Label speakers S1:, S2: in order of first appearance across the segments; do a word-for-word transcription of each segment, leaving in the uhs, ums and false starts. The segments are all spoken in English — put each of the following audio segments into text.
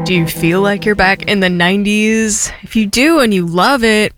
S1: Do you feel like you're back in the nineties? If you do and you love it,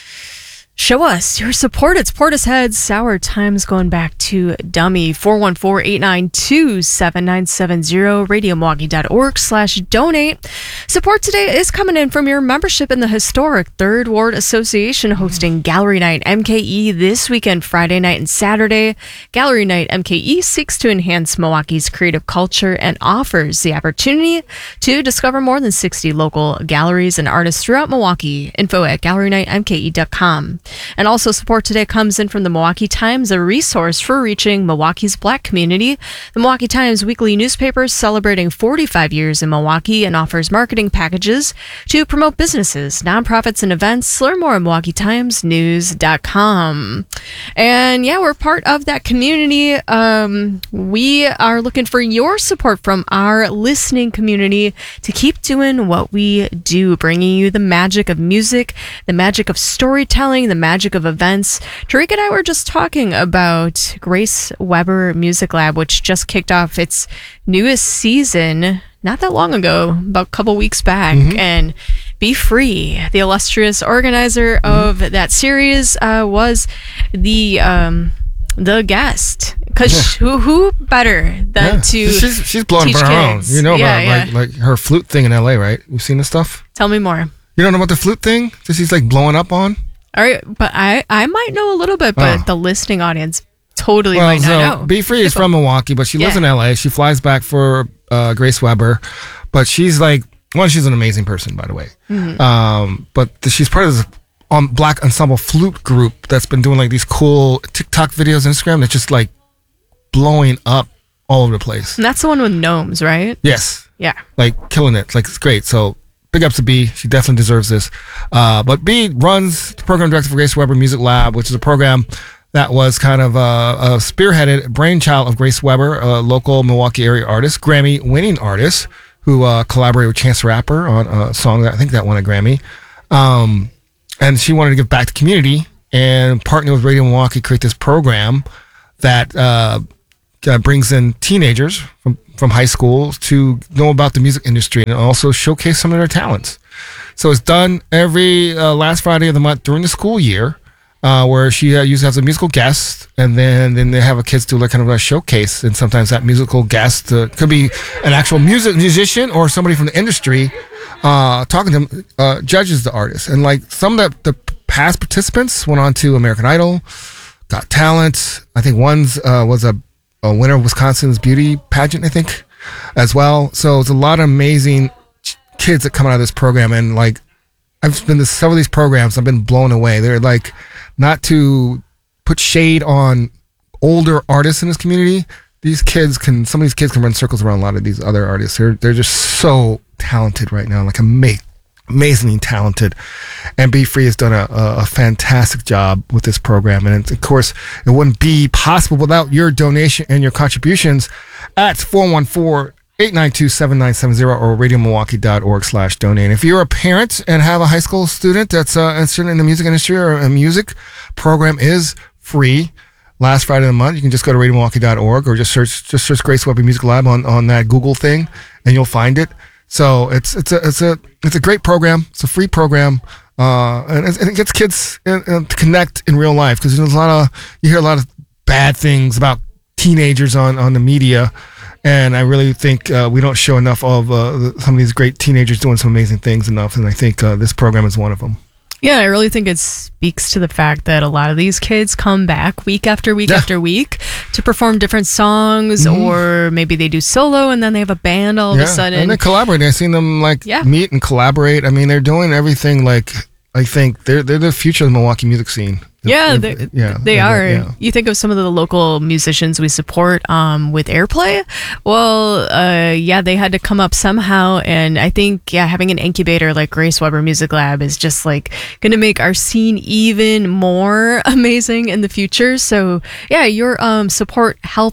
S1: show us your support. It's Portishead, Sour Times, going back to Dummy. four one four, eight nine two, seven nine seven zero, radio milwaukee dot org slash donate. Support today is coming in from your membership in the historic Third Ward Association, hosting Gallery Night M K E this weekend, Friday night and Saturday. Gallery Night M K E seeks to enhance Milwaukee's creative culture and offers the opportunity to discover more than sixty local galleries and artists throughout Milwaukee. Info at gallery night m k e dot com. And also support today comes in from the Milwaukee Times, a resource for reaching Milwaukee's Black community. The Milwaukee Times weekly newspaper is celebrating forty-five years in Milwaukee and offers marketing packages to promote businesses, nonprofits, and events. Learn more at milwaukee times news dot com. And yeah, we're part of that community. Um, we are looking for your support from our listening community to keep doing what we do, bringing you the magic of music, the magic of storytelling, the magic of events. Tarika and I were just talking about Grace Weber Music Lab, which just kicked off its newest season not that long ago, about a couple weeks back. Mm-hmm. And Be Free, the illustrious organizer of mm-hmm. that series, uh, was the um, the guest. Because yeah. who who better than
S2: yeah.
S1: to
S2: she's she's blowing
S1: teach
S2: up her
S1: kids.
S2: own. You know
S1: yeah,
S2: about
S1: yeah.
S2: like like her flute thing in L A, right? You've seen this stuff?
S1: Tell me more.
S2: You don't know about the flute thing that she's like blowing up on?
S1: All right, but I, I might know a little bit, but oh. the listening audience totally
S2: well,
S1: might not
S2: so
S1: know.
S2: Be Free is from Milwaukee, but she lives
S1: yeah.
S2: in L A. She flies back for uh, Grace Weber, but she's like, well, she's an amazing person, by the way. Mm-hmm. Um, but the, she's part of this um, Black Ensemble flute group that's been doing like these cool TikTok videos on Instagram that's just like blowing up all over the place.
S1: And that's the one with gnomes, right?
S2: Yes.
S1: Yeah.
S2: Like killing it. Like it's great. So big ups to B. She definitely deserves this. Uh, but B runs the program director for Grace Weber Music Lab, which is a program that was kind of uh, a spearheaded brainchild of Grace Weber, a local Milwaukee area artist, Grammy-winning artist, who uh, collaborated with Chance the Rapper on a song that I think that won a Grammy. Um, and she wanted to give back to the community and partner with Radio Milwaukee, create this program that uh, uh, brings in teenagers from from high schools to know about the music industry and also showcase some of their talents. So it's done every uh, last Friday of the month during the school year, uh, where she uh, usually has a musical guest, and then, then they have a kids do like kind of a showcase, and sometimes that musical guest uh, could be an actual music musician or somebody from the industry uh, talking to them, uh, judges the artist. And like some of the, the past participants went on to American Idol, Got Talent. I think one's uh, was a a winner of Wisconsin's beauty pageant, I think, as well. So it's a lot of amazing kids that come out of this program. And like, I've been to several of these programs, I've been blown away. They're like, not to put shade on older artists in this community. These kids can, some of these kids can run circles around a lot of these other artists. They're, they're just so talented right now, like amazing. Amazingly talented, and Be Free has done a, a, a fantastic job with this program. And of course, it wouldn't be possible without your donation and your contributions at four one four, eight nine two, seven nine seven zero or radio milwaukee dot org slash donate. And if you're a parent and have a high school student that's uh, interested in the music industry or a music program is free. Last Friday of the month, you can just go to radio milwaukee dot org or just search just search Grace Weber Music Lab on, on that Google thing, and you'll find it. So it's it's a it's a it's a great program. It's a free program, uh, and, and it gets kids in, in, to connect in real life, because there's a lot of you hear a lot of bad things about teenagers on, on the media, and I really think uh, we don't show enough of uh, some of these great teenagers doing some amazing things enough, and I think uh, this program is one of them.
S1: Yeah, I really think it speaks to the fact that a lot of these kids come back week after week yeah. after week to perform different songs, mm-hmm. or maybe they do solo and then they have a band all
S2: yeah.
S1: of a sudden.
S2: And they collaborate. I've seen them like yeah. meet and collaborate. I mean, they're doing everything like, I think they're they're the future of the Milwaukee music scene.
S1: Yeah, they,
S2: yeah,
S1: they are.
S2: Yeah.
S1: You think of some of the local musicians we support um, with Airplay. Well, uh, yeah, they had to come up somehow. And I think, yeah, having an incubator like Grace Weber Music Lab is just like going to make our scene even more amazing in the future. So, yeah, your um, support helps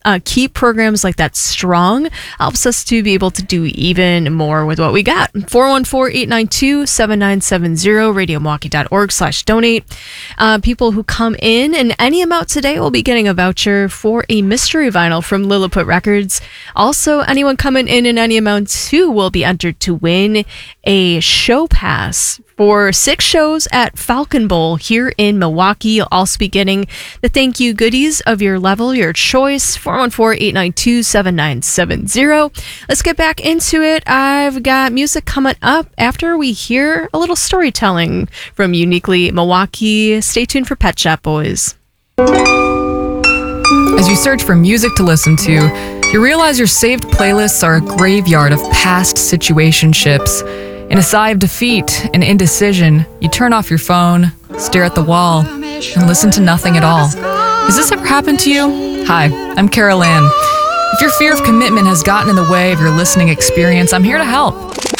S1: uh, keep programs like that strong helps us to be able to do even more with what we got. four one four, eight nine two, seven nine seven zero, radio milwaukee dot org slash donate. Uh, people who come in in any amount today will be getting a voucher for a mystery vinyl from Lilliput Records. Also, anyone coming in in any amount too will be entered to win a show pass for six shows at Falcon Bowl here in Milwaukee. You'll also be getting the thank you goodies of your level, your choice, four one four, eight nine two, seven nine seven zero. Let's get back into it. I've got music coming up after we hear a little storytelling from Uniquely Milwaukee. Stay tuned for Pet Shop Boys.
S3: As you search for music to listen to, you realize your saved playlists are a graveyard of past situationships. In a sigh of defeat and indecision, you turn off your phone, stare at the wall, and listen to nothing at all. Has this ever happened to you? Hi, I'm Carol Ann. If your fear of commitment has gotten in the way of your listening experience, I'm here to help.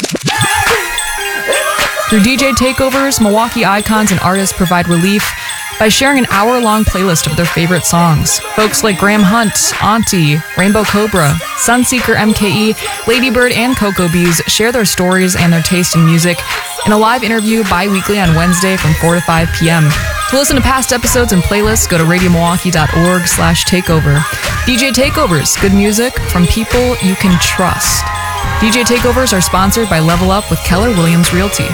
S3: Through D J takeovers, Milwaukee icons and artists provide relief by sharing an hour-long playlist of their favorite songs. Folks like Graham Hunt, Auntie, Rainbow Cobra, Sunseeker M K E, Ladybird, and Cocoa Bees share their stories and their taste in music in a live interview bi-weekly on Wednesday from four to five p.m. To listen to past episodes and playlists, go to radio milwaukee dot org slash takeover. D J Takeovers, good music from people you can trust. D J Takeovers are sponsored by Level Up with Keller Williams Realty.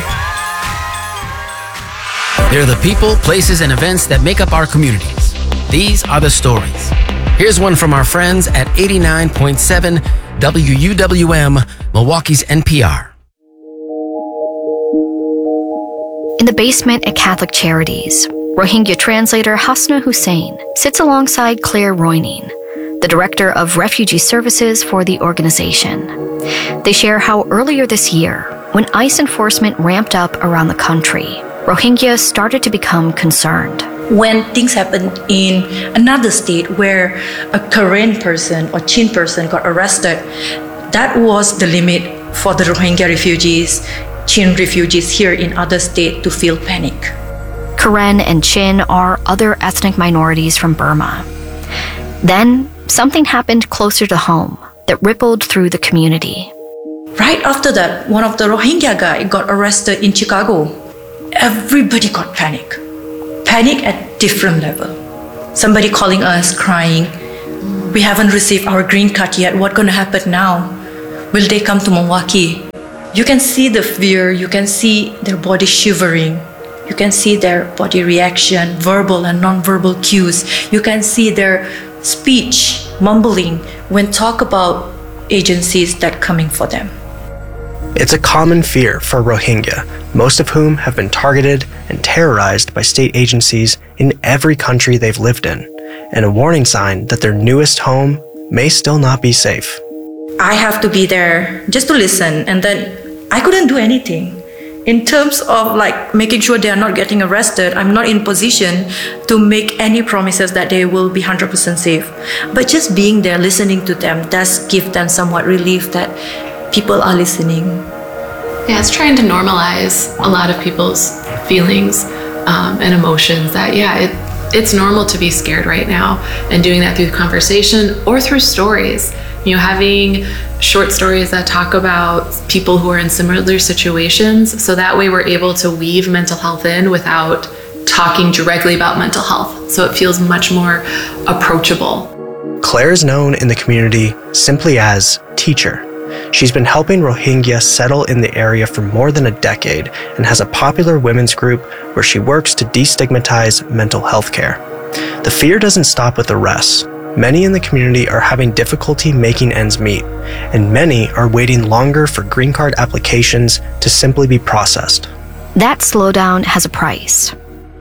S4: They're the people, places, and events that make up our communities. These are the stories. Here's one from our friends at eighty-nine point seven W U W M, Milwaukee's N P R.
S5: In the basement at Catholic Charities, Rohingya translator Hasna Hussain sits alongside Claire Royning, the director of refugee services for the organization. They share how earlier this year, when ICE enforcement ramped up around the country, Rohingya started to become concerned.
S6: When things happened in another state where a Karen person or Chin person got arrested, that was the limit for the Rohingya refugees, Chin refugees here in other states to feel panic.
S5: Karen and Chin are other ethnic minorities from Burma. Then, something happened closer to home that rippled through the community.
S6: Right after that, one of the Rohingya guy got arrested in Chicago. Everybody got panic. Panic at different level. Somebody calling us, crying, we haven't received our green card yet, what's gonna happen now? Will they come to Milwaukee? You can see the fear, you can see their body shivering. You can see their body reaction, verbal and non-verbal cues. You can see their speech, mumbling, when talk about agencies that coming for them.
S7: It's a common fear for Rohingya, most of whom have been targeted and terrorized by state agencies in every country they've lived in, and a warning sign that their newest home may still not be safe.
S6: I have to be there just to listen, and then I couldn't do anything. In terms of like making sure they are not getting arrested, I'm not in position to make any promises that they will be one hundred percent safe. But just being there, listening to them, does give them somewhat relief that people are listening.
S8: Yeah, it's trying to normalize a lot of people's feelings um, and emotions that, yeah, it, it's normal to be scared right now, and doing that through conversation or through stories. You know, having short stories that talk about people who are in similar situations, so that way we're able to weave mental health in without talking directly about mental health, so it feels much more approachable.
S7: Claire is known in the community simply as Teacher. She's been helping Rohingya settle in the area for more than a decade and has a popular women's group where she works to destigmatize mental health care. The fear doesn't stop with arrests. Many in the community are having difficulty making ends meet, and many are waiting longer for green card applications to simply be processed.
S5: That slowdown has a price.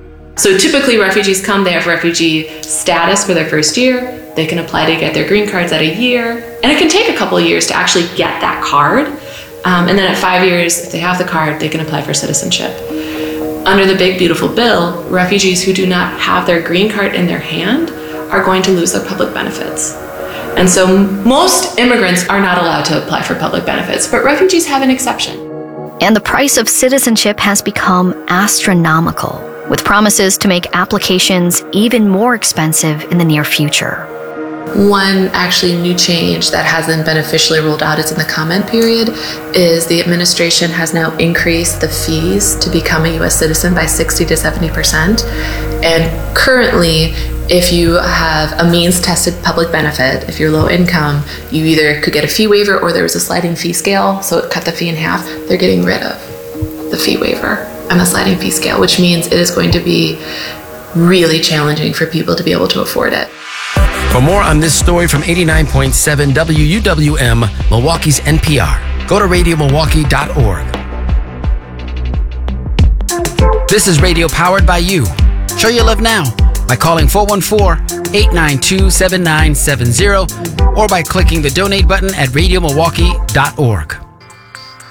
S8: So typically refugees come, they have refugee status for their first year, they can apply to get their green cards at a year, and it can take a couple of years to actually get that card. Um, and then at five years, if they have the card, they can apply for citizenship. Under the Big Beautiful Bill, refugees who do not have their green card in their hand are going to lose their public benefits. And so most immigrants are not allowed to apply for public benefits, but refugees have an exception.
S5: And the price of citizenship has become astronomical, with promises to make applications even more expensive in the near future.
S8: One actually new change that hasn't been officially rolled out, it's in the comment period, is the administration has now increased the fees to become a U S citizen by sixty to seventy percent. And currently, if you have a means-tested public benefit, if you're low income, you either could get a fee waiver or there was a sliding fee scale, so it cut the fee in half. They're getting rid of the fee waiver and the sliding fee scale, which means it is going to be really challenging for people to be able to afford it.
S4: For more on this story from eighty-nine point seven W U W M, Milwaukee's N P R, go to radio milwaukee dot org. This is Radio Powered by You. Show your love now by calling four one four, eight nine two, seven nine seven zero or by clicking the donate button at radio milwaukee dot org.